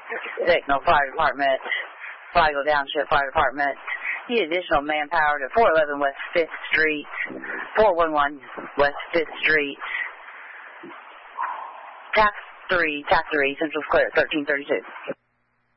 Dayton Fire Department, Flagler Township Fire Department. Need additional manpower to 411 West 5th Street, 411 West 5th Street, Task 3, Central Square, 1332.